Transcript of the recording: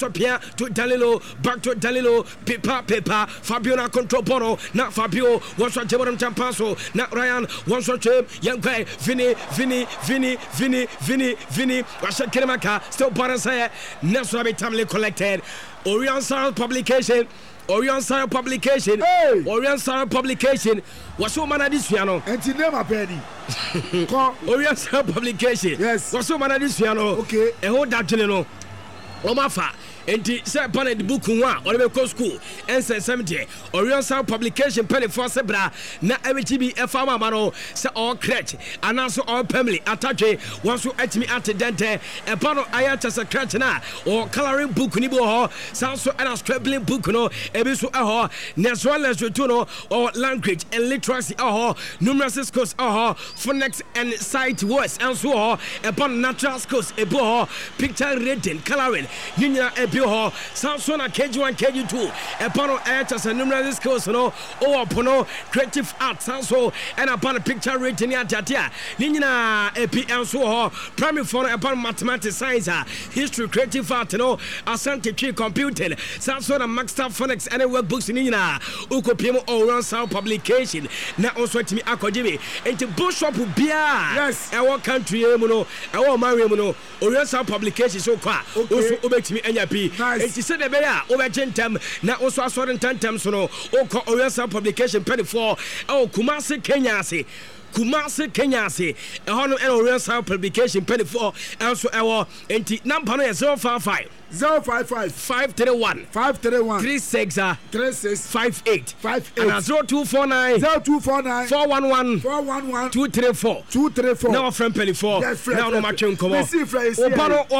Pierre to Danilo, back to Danilo, Pepa, Fabio na control Bono, not Fabio, once or Jebon Champaso, not Ryan, once or Chip, Young Guy, Vinny, Russia Kiramaka, still Parasaya, next rabbit timely collected. Orion Sound publication. Orion Sound publication. Orion Sound publication. What's so man this piano? And to name a penny. Orion Sound publication. Yes. What's so man this piano? Okay. And hold that general. Omafa. Enti se pane de book nwa o le be school ense 70 Orion Sound publication penny for sebra na MTB FAMA mano se all crutch anaso all family atadwe wonso atimi atedente e pano aya chese crutch na or coloring book ni bo ho sanso and scribbling book no e bi so e ho neswales to no or language and literacy numerous schools phonics and sight words and so ho e pano natural schools e bo ho picture reading coloring ninya Pure Samsung KG1 KG2 Epano Airchas and numerous skills no or Pono creative art Sanso and upon a picture written at Tatia Nina AP and so primary phone upon mathematics science history creative art no Asante tree computing Samsung and Maxstar Phonics and workbooks in Nina Uko Pimo Orion Sound publication now also to me Akojimi into Bushop Bia yes our country Muno our Mariamuno Orion Sound publication so quick also obey me and nice. It is said that over gentem na also assuring tentem so no o Orion Sound publication 24 Kumasi Kenya se hono Orion Sound publication 24 also our enti number no 055 531 36 58 and 0249 411 234 now from 24 now no match come on